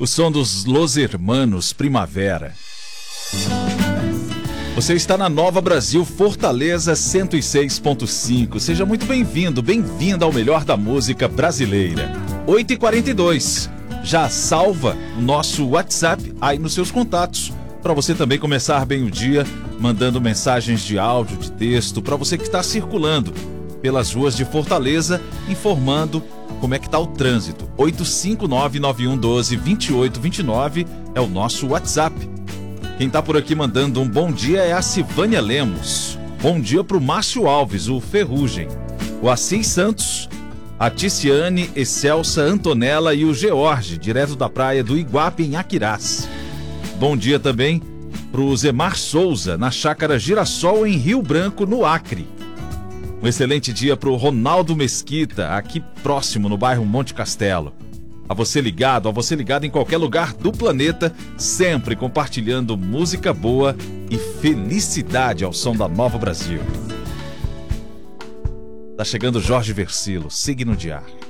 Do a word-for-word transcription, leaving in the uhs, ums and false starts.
O som dos Los Hermanos Primavera. Você está na Nova Brasil Fortaleza cento e seis ponto cinco. Seja muito bem-vindo, bem-vinda ao melhor da música brasileira. oito e quarenta e dois. Já salva o nosso WhatsApp aí nos seus contatos, para você também começar bem o dia, mandando mensagens de áudio, de texto, para você que está circulando pelas ruas de Fortaleza, informando como é que está o trânsito. oito cinco nove nove um um dois dois oito dois nove é o nosso WhatsApp. Quem está por aqui mandando um bom dia é a Silvânia Lemos. Bom dia para o Márcio Alves, o Ferrugem, o Assis Santos, a Ticiane, Excelsa, Antonella e o George, direto da praia do Iguape, em Aquirás. Bom dia também para o Zemar Souza, na chácara Girassol, em Rio Branco, no Acre. Um excelente dia para o Ronaldo Mesquita, aqui próximo, no bairro Monte Castelo. A você ligado, a você ligado em qualquer lugar do planeta, sempre compartilhando música boa e felicidade ao som da Nova Brasil. Tá chegando Jorge Versilo, Signo de Ar.